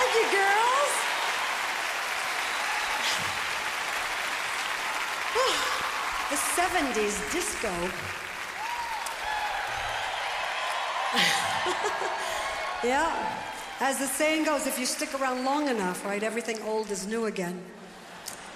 told you, girls. The 70s disco. Yeah. As the saying goes, if you stick around long enough, right, everything old is new again.